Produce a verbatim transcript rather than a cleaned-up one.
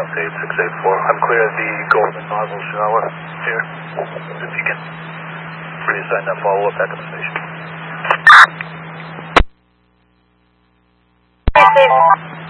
Delta eight six eight four. I'm clear of the golden nozzle shower here. If you can reassign that follow-up back to the station. Hey, Steve.